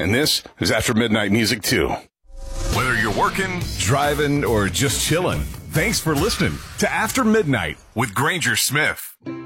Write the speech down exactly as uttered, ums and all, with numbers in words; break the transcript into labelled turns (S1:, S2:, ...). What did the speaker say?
S1: And this is After Midnight Music, too. Whether you're working, driving, or just chilling, thanks for listening to After Midnight with Granger Smith.